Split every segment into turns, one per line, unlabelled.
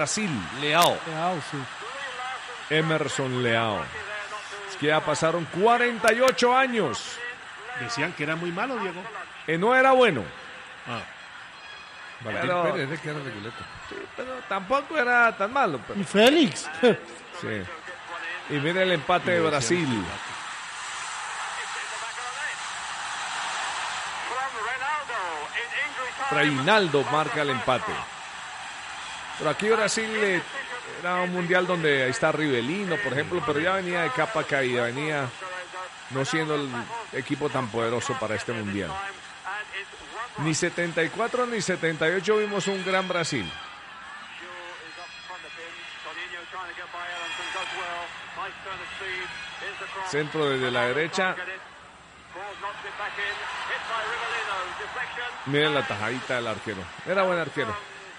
Brasil, Leao.
Sí.
Emerson Leao. Es que ya pasaron 48 años.
Decían que era muy malo, Diego.
No era bueno.
Martín
Pero-
Pérez, que era reguleta.
Sí, pero tampoco era tan malo.
Y
Pero,
Félix.
sí. Y mira el empate de Brasil. Reinaldo marca el empate. Pero aquí Brasil era un mundial donde ahí está Rivelino, por ejemplo, pero ya venía de capa caída, venía no siendo el equipo tan poderoso para este mundial. Ni 74 ni 78 vimos un gran Brasil. Centro desde la derecha. Miren la tajadita del arquero. Era buen arquero.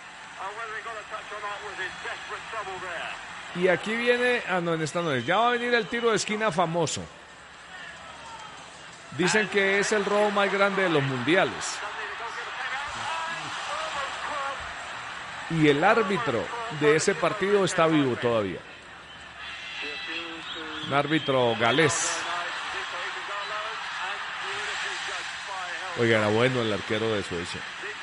Y aquí viene, no, en esta no es. Ya va a venir el tiro de esquina famoso. Dicen que es el robo más grande de los mundiales. Y el árbitro de ese partido está vivo todavía. Un árbitro galés. Oiga, era bueno el arquero de Suecia.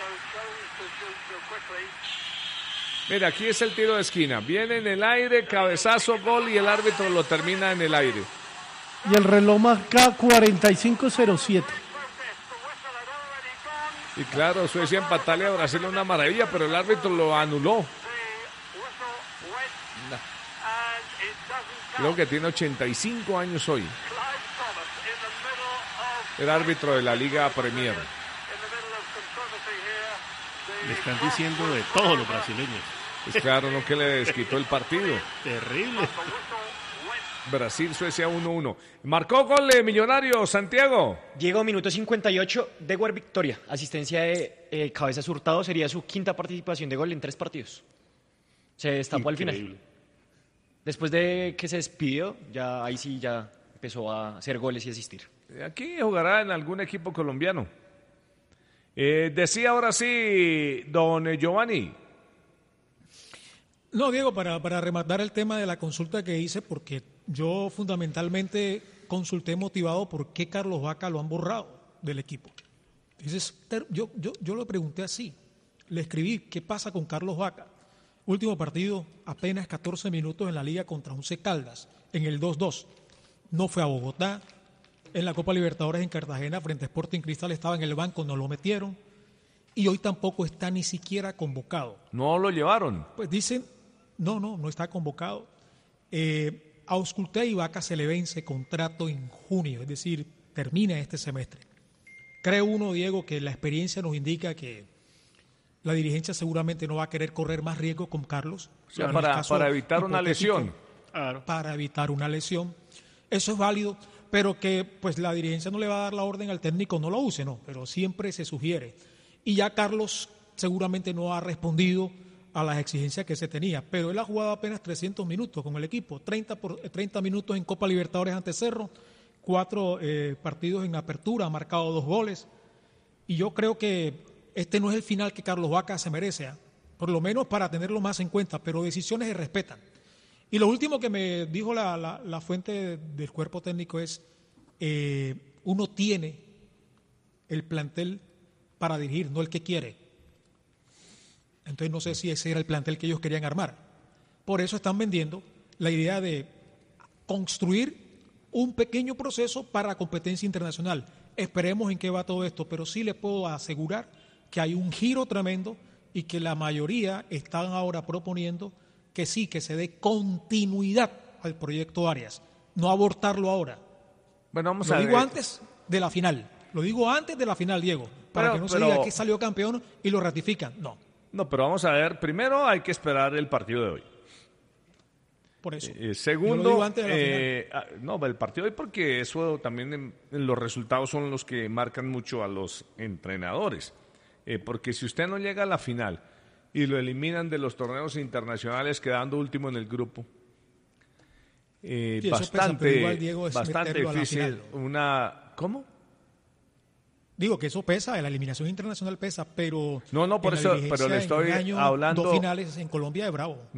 Mira, aquí es el tiro de esquina. Viene en el aire, cabezazo, gol y el árbitro lo termina en el aire.
Y el reloj marca 45:07.
Y claro, Suecia empatarle a Brasil una maravilla, pero el árbitro lo anuló. Creo que tiene 85 años hoy. El árbitro de la Liga Premier.
Le están diciendo de todos los brasileños.
Pues claro, no que le desquitó el partido.
Terrible.
Brasil-Suecia 1-1. Marcó gol de Millonario, Santiago.
Diego, minuto 58, Dewar Victoria. Asistencia de Cabezas Hurtado, sería su quinta participación de gol en 3 partidos. Se destapó al final. Después de que se despidió, ya ahí sí ya empezó a hacer goles y asistir.
Aquí jugará en algún equipo colombiano. Decía ahora sí, don Giovanni.
No, Diego, para rematar el tema de la consulta que hice, porque yo fundamentalmente consulté motivado por qué Carlos Vaca lo han borrado del equipo. Entonces, yo lo pregunté así, le escribí, ¿qué pasa con Carlos Vaca? Último partido, apenas 14 minutos en la liga contra Once Caldas, en el 2-2. No fue a Bogotá, en la Copa Libertadores en Cartagena, frente a Sporting Cristal, estaba en el banco, no lo metieron, y hoy tampoco está ni siquiera convocado.
No lo llevaron.
Pues dicen, no está convocado. A Ausculté y Vaca se le vence contrato en junio, es decir, termina este semestre. Cree uno, Diego, que la experiencia nos indica que la dirigencia seguramente no va a querer correr más riesgo con Carlos.
O sea, para evitar una lesión.
Claro. Para evitar una lesión. Eso es válido, pero que pues la dirigencia no le va a dar la orden al técnico, no lo use, no, pero siempre se sugiere. Y ya Carlos seguramente no ha respondido a las exigencias que se tenía, pero él ha jugado apenas 300 minutos con el equipo, 30 minutos en Copa Libertadores ante Cerro, 4 partidos en apertura, ha marcado 2 goles, y yo creo que este no es el final que Carlos Vaca se merece, por lo menos para tenerlo más en cuenta, pero decisiones se respetan. Y lo último que me dijo la fuente del cuerpo técnico es, uno tiene el plantel para dirigir, no el que quiere. Entonces no sé si ese era el plantel que ellos querían armar. Por eso están vendiendo la idea de construir un pequeño proceso para la competencia internacional. Esperemos en qué va todo esto, pero sí les puedo asegurar que hay un giro tremendo y que la mayoría están ahora proponiendo que sí, que se dé continuidad al proyecto Arias, no abortarlo ahora.
Bueno, vamos
Lo
a ver.
digo antes de la final. Lo digo antes de la final, Diego, para que no se diga que salió campeón y lo ratifican.
No, pero vamos a ver. Primero hay que esperar el partido de hoy.
Por eso.
Segundo,
yo lo digo antes de la final.
no, el partido de hoy porque eso también en los resultados son los que marcan mucho a los entrenadores. Porque si usted no llega a la final y lo eliminan de los torneos internacionales quedando último en el grupo,
bastante
difícil. ¿Cómo?
Digo que eso pesa, la eliminación internacional pesa, pero
No, por
en la
eso, pero
dirigencia
le
en
estoy
un año,
hablando.
2 finales en Colombia es bravo.